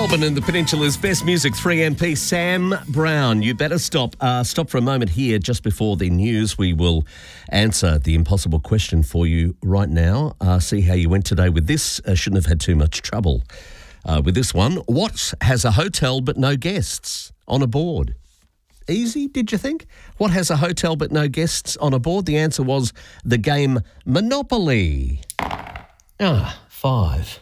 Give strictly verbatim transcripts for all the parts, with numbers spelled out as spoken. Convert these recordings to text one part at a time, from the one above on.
Melbourne and the Peninsula's best music, three M P, Sam Brown. You better stop. Uh, stop for a moment here just before the news. We will answer the impossible question for you right now. Uh, see how you went today with this. Uh, shouldn't have had too much trouble uh, with this one. What has a hotel but no guests on a board? Easy, did you think? What has a hotel but no guests on a board? The answer was the game Monopoly. Ah, five.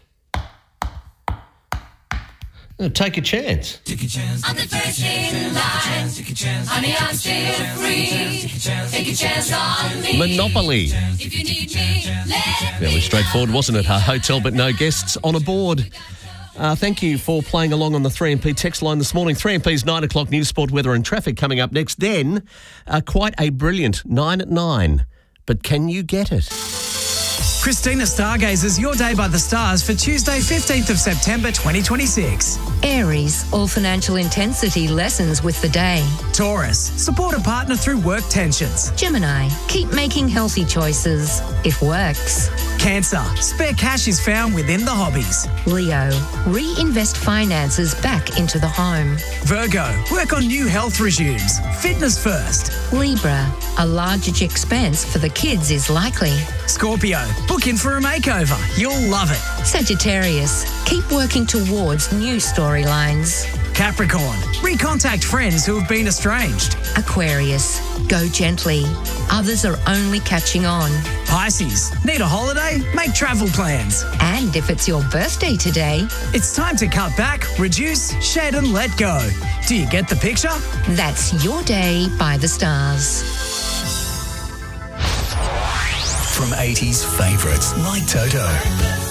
Take a chance. Take a chance. I'm the first in line. Take a chance. Honey, I'm still free. Take a chance on me. Monopoly. If you need me, let Fairly me straightforward, wasn't it? A hotel but no guests on a board. Uh, thank you for playing along on the three M P text line this morning. three M P's nine o'clock news, sport, weather and traffic coming up next. Then, uh, quite a brilliant nine at nine. But can you get it? Christina Stargazers, your day by the stars for Tuesday, fifteenth of September, twenty twenty-six. Aries, all financial intensity lessens with the day. Taurus, support a partner through work tensions. Gemini, keep making healthy choices. It works. Cancer, spare cash is found within the hobbies. Leo, reinvest finances back into the home. Virgo, work on new health regimes. Fitness first. Libra, a large expense for the kids is likely. Scorpio, book in for a makeover. You'll love it. Sagittarius, keep working towards new storylines. Capricorn, recontact friends who have been estranged. Aquarius, go gently. Others are only catching on. Pisces, need a holiday? Make travel plans. And if it's your birthday today, It's time to cut back, reduce, shed and let go. Do you get the picture? that's your day by the stars. From eighties favourites like Toto.